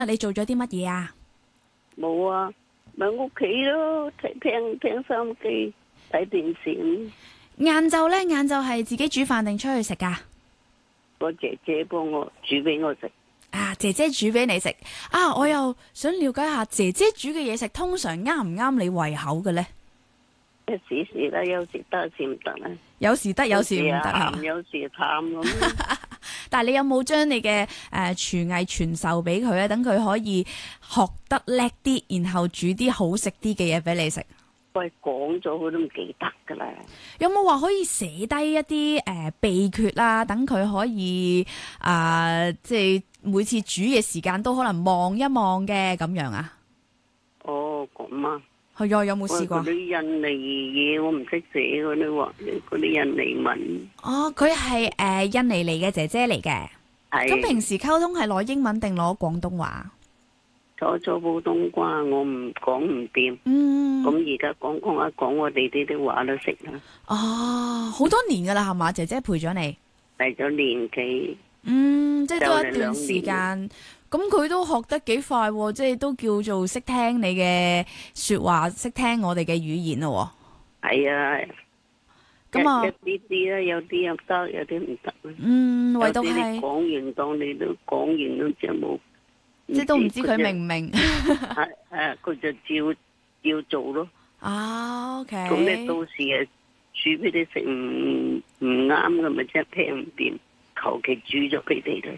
你做咗啲乜嘢啊？ 冇啊，咪屋企咯，聽收音機，睇電視。 晏晝呢？晏晝係自己煮飯定出去食噶？ 個姐姐幫我煮俾我食。 啊，姐姐煮俾你食啊！我又想了解下姐姐煮嘅嘢食，通常啱唔啱你胃口嘅呢？ 一時時啦，有時得，有時唔得啦。 有時得，有時唔得啊！ 有時淡咁。 但係你有冇將你嘅廚藝傳授俾佢咧？等佢可以學得叻啲，然後煮啲好食啲嘅嘢俾你食。 喂，講咗佢都唔記得噶啦。 有冇話可以寫低一啲秘訣啦？等佢可以即係每次煮嘅時間都可能望一望嘅咁樣啊？ 哦，咁啊。 係啊，有冇試過？ 嗰啲印尼嘢我唔識寫嗰啲喎，嗰啲印尼文。 哦，佢係印尼嚟嘅姐姐嚟嘅。 係。 咁平時溝通係攞英文定攞廣東話？ 初普通話我唔講唔掂。 嗯。 咁而家講一講我哋呢啲話都識啦。 哦，好多年噶啦係嘛？姐姐陪咗你。 嚟咗年幾。 即係都一段時間。咁佢都學得幾快喎，即係都叫做識聽你嘅說話，識聽我哋嘅語言咯。 係啊。 咁啊， 一啲啲啦，有啲又得，有啲唔得。 唯獨係講完當你都講完都就冇。 即係都唔知佢明唔明。 佢就照做咯。 啊 ，OK。 咁你到時煮俾你食唔啱嘅，咪即係聽唔掂，求其煮咗俾你啦。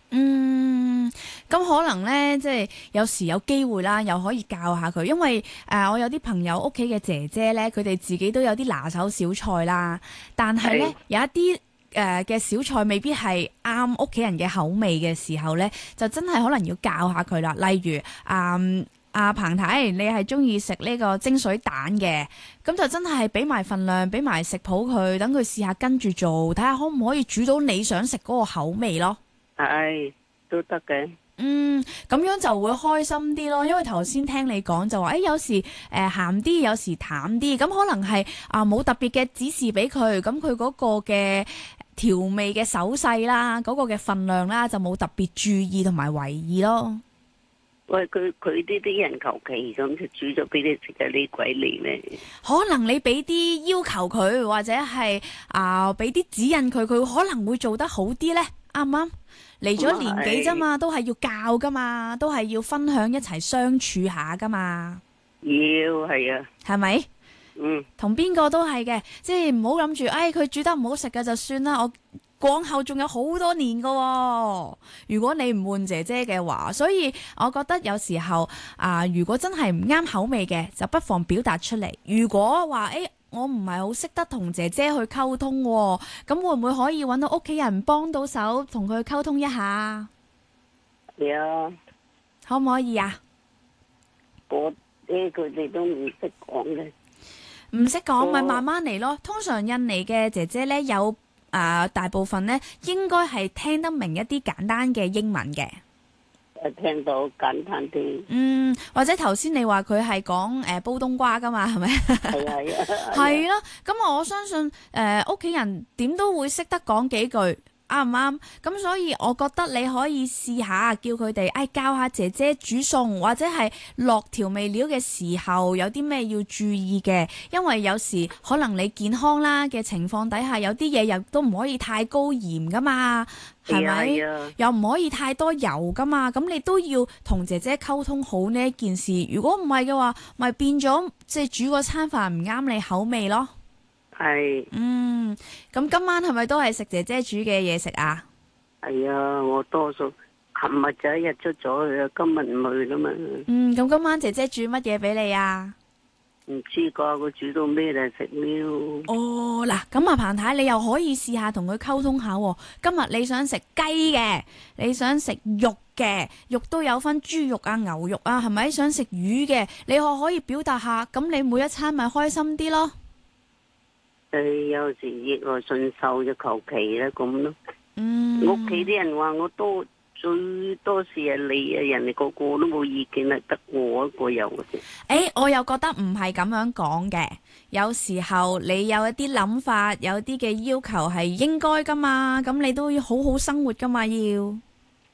咁可能呢，即係有時有機會啦，又可以教下佢，因為我有啲朋友屋企嘅姐姐呢，佢哋自己都有啲拿手小菜啦，但係呢，有一啲嘅小菜未必係啱屋企人嘅口味嘅時候呢，就真係可能要教下佢啦。例如阿彭太，你係中意食呢個蒸水蛋嘅，咁就真係俾埋份量，俾埋食譜佢，等佢試下跟住做，睇下可唔可以煮到你想食嗰個口味咯。 係，都得嘅。 咁樣就會開心啲咯，因為頭先聽你講就話，有時鹹啲，有時淡啲，咁可能係冇特別嘅指示俾佢，咁佢嗰個嘅調味嘅手勢啦，嗰個嘅份量啦，就冇特別注意同埋為意咯。 喂，佢呢啲人求其咁就煮咗俾你食嘅，你鬼嚟咩？ 可能你俾啲要求佢，或者係俾啲指引佢，佢可能會做得好啲呢。啱唔啱？嚟咗年紀啫嘛，都係要教噶嘛，都係要分享一齊相處下噶嘛。 係啊， 係咪？同邊個都係嘅，即係唔好諗住，佢煮得唔好食嘅就算啦。我往後仲有好多年噶喎，如果你唔換姐姐嘅話，所以我覺得有時候如果真係唔啱口味嘅，就不妨表達出嚟。如果話我唔係好識得同姐姐去溝通喎，咁會唔會可以揾到屋企人幫到手，同佢溝通一下？ 係啊， 可唔可以啊？ 佢哋都唔識講嘅， 唔識講咪慢慢嚟咯。通常印尼嘅姐姐呢，有大部分呢應該係聽得明一啲簡單嘅英文嘅。 聽到簡單啲。 或者頭先你話佢係講煲冬瓜噶嘛，係咪？ 係啊。 係咯，咁我相信屋企人點都會識得講幾句，啱唔啱？咁所以我覺得你可以試下叫佢哋教下姐姐煮餸，或者係落調味料嘅時候有啲咩要注意嘅，因為有時可能你健康啦嘅情況底下，有啲嘢又都唔可以太高鹽噶嘛。係咪？又唔可以太多油噶嘛？咁你都要同姐姐溝通好呢一件事。如果唔係嘅話，咪變咗即係煮嗰餐飯唔啱你口味咯。 係。 咁今晚係咪都係食姐姐煮嘅嘢食啊？ 係啊，我多數琴日就一日出咗去啦，今日唔去啦嘛。 咁今晚姐姐煮乜嘢俾你啊？ 唔知噶，佢煮到咩嚟食咩咯。 嗱，咁彭太，你又可以試下同佢溝通下。今日你想食雞嘅，你想食肉嘅，肉都有分豬肉啊、牛肉啊，係咪？想食魚嘅，你可以表達下，咁你每一餐咪開心啲咯。 有時逆來順受就求其啦咁咯。屋企啲人話我最多事係你啊，人哋個個都冇意見，係得我一個有嘅啫。 我又覺得唔係咁樣講嘅。有時候你有一啲諗法，有啲嘅要求係應該噶嘛，咁你都要好好生活噶嘛要。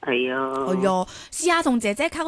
係啊。 係啊，試下同姐姐溝